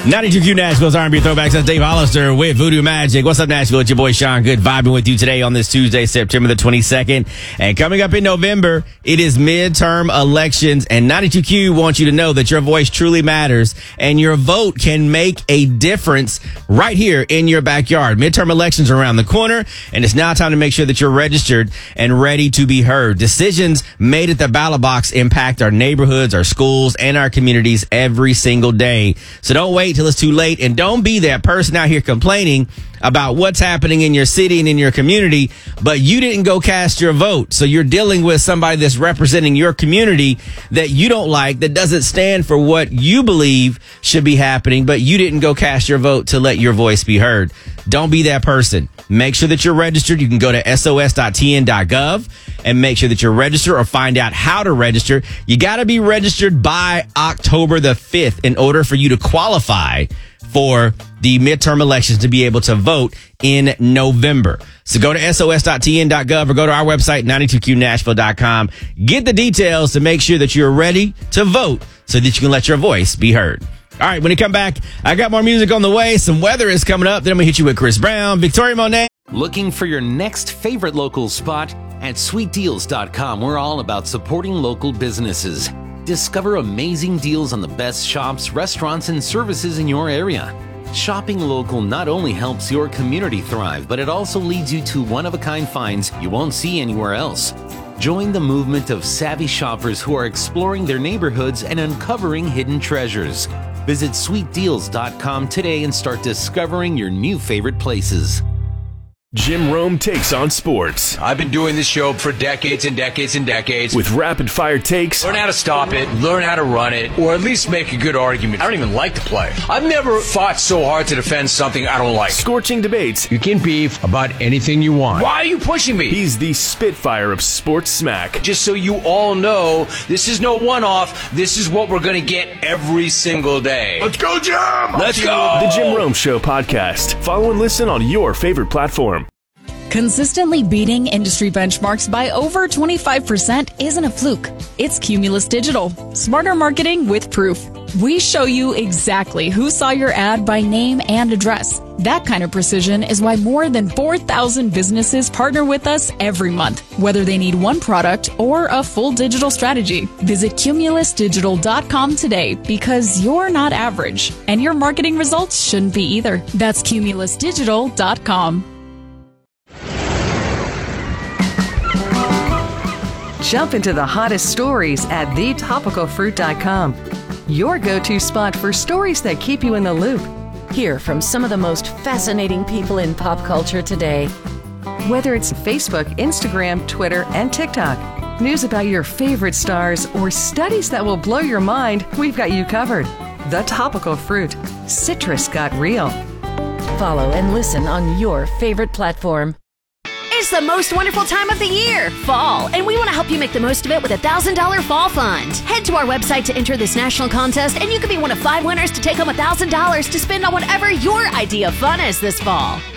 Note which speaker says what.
Speaker 1: 92Q Nashville's R&B Throwbacks. That's Dave Hollister with Voodoo Magic. What's up, Nashville? It's your boy Sean Good vibing with you today on this Tuesday, September the 22nd. And coming up in November, it is midterm elections. And 92Q wants you to know that your voice truly matters and your vote can make a difference right here in your backyard. Midterm elections are around the corner, and it's now time to make sure that you're registered and ready to be heard. Decisions made at the ballot box impact our neighborhoods, our schools, and our communities every single day. So don't wait till it's too late, and don't be that person out here complaining about what's happening in your city and in your community, but you didn't go cast your vote. So you're dealing with somebody that's representing your community that you don't like, that doesn't stand for what you believe should be happening, but you didn't go cast your vote to let your voice be heard. Don't be that person. Make sure that you're registered. You can go to sos.tn.gov and make sure that you're registered, or find out how to register. You got to be registered by October the 5th in order for you to qualify for the midterm elections to be able to vote in November. So go to sos.tn.gov or go to our website, 92qnashville.com. Get the details to make sure that you're ready to vote so that you can let your voice be heard. All right, when you come back, I got more music on the way. Some weather is coming up. Then I'm going to hit you with Chris Brown, Victoria Monet.
Speaker 2: Looking for your next favorite local spot? At sweetdeals.com, we're all about supporting local businesses. Discover amazing deals on the best shops, restaurants, and services in your area. Shopping local not only helps your community thrive, but it also leads you to one-of-a-kind finds you won't see anywhere else. Join the movement of savvy shoppers who are exploring their neighborhoods and uncovering hidden treasures. Visit sweetdeals.com today and start discovering your new favorite places.
Speaker 3: Jim Rome takes on sports.
Speaker 4: I've been doing this show for decades and decades and decades.
Speaker 3: With rapid-fire takes.
Speaker 4: Learn how to stop it, learn how to run it, or at least make a good argument. I don't even like to play. I've never fought so hard to defend something I don't like.
Speaker 3: Scorching debates.
Speaker 4: You can beef about anything you want. Why are you pushing me?
Speaker 3: He's the Spitfire of sports smack.
Speaker 4: Just so you all know, this is no one-off. This is what we're going to get every single day. Let's go, Jim! Let's go!
Speaker 3: The Jim Rome Show podcast. Follow and listen on your favorite platform.
Speaker 5: Consistently beating industry benchmarks by over 25% isn't a fluke. It's Cumulus Digital. Smarter marketing with proof. We show you exactly who saw your ad by name and address. That kind of precision is why more than 4,000 businesses partner with us every month, whether they need one product or a full digital strategy. Visit cumulusdigital.com today, because you're not average, and your marketing results shouldn't be either. That's cumulusdigital.com.
Speaker 6: Jump into the hottest stories at thetopicalfruit.com. Your go-to spot for stories that keep you in the loop.
Speaker 7: Hear from some of the most fascinating people in pop culture today.
Speaker 6: Whether it's Facebook, Instagram, Twitter, and TikTok, news about your favorite stars, or studies that will blow your mind, we've got you covered. The Topical Fruit. Citrus got real.
Speaker 7: Follow and listen on your favorite platform.
Speaker 8: It's the most wonderful time of the year, fall, and we want to help you make the most of it with a $1,000 fall fund. Head to our website to enter this national contest, and you could be one of 5 winners to take home $1,000 to spend on whatever your idea of fun is this fall.